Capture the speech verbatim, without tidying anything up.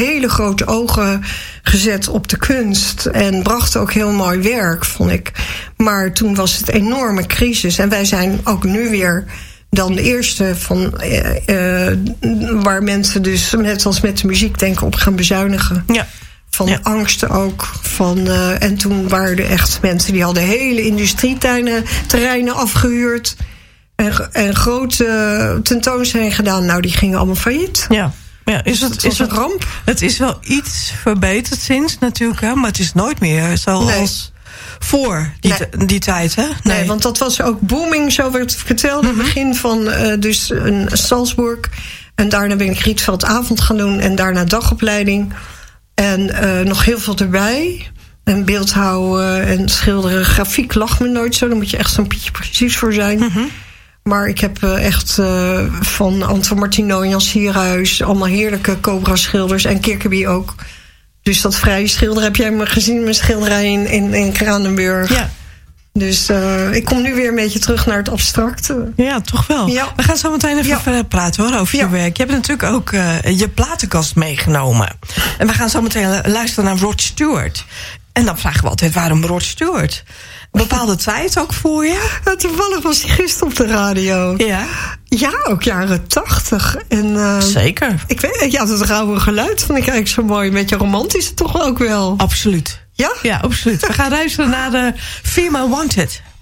hele grote ogen gezet op de kunst. En bracht ook heel mooi werk, vond ik. Maar toen was het een enorme crisis. En wij zijn ook nu weer dan de eerste van uh, uh, waar mensen dus, net als met de muziek, denken op gaan bezuinigen. Ja. Van ja. angsten ook. Van, uh, en toen waren er echt mensen die hadden hele industrieterreinen terreinen afgehuurd. En, en grote tentoonstellingen gedaan. Nou, die gingen allemaal failliet. Ja. Ja, is het, het is een het, ramp? Het is wel iets verbeterd sinds natuurlijk, hè, maar het is nooit meer zoals nee. voor die, nee. die tijd, hè? Nee. nee, want dat was ook booming, zo werd verteld. Mm-hmm. Het begin van uh, dus een Salzburg. En daarna ben ik Rietveld avond gaan doen en daarna dagopleiding. En uh, nog heel veel erbij. En beeldhouden en schilderen. Grafiek lag me nooit zo. Daar moet je echt zo'n beetje precies voor zijn. Mm-hmm. Maar ik heb uh, echt uh, van Anton Martino en Jan Sierhuis allemaal heerlijke Cobra-schilders. En Kirkeby ook. Dus dat vrije schilder heb jij me gezien. Mijn schilderij in, in, in Kranenburg. Ja. Dus uh, ik kom nu weer een beetje terug naar het abstracte. Ja, toch wel. Ja. We gaan zo meteen even ja. verder praten hoor, over ja. je werk. Je hebt natuurlijk ook uh, je platenkast meegenomen. En we gaan zo meteen luisteren naar Rod Stewart. En dan vragen we altijd, waarom Rod Stewart? Een bepaalde tijd ook voor je? Ja, toevallig was hij gisteren op de radio. Ja? Ja, ook jaren tachtig. En, uh, zeker. Ik weet, ja, dat rauwe geluid vond ik eigenlijk zo mooi. Een beetje romantisch toch ook wel. Absoluut. Ja? Ja, absoluut. We gaan luisteren naar de Female Wanted.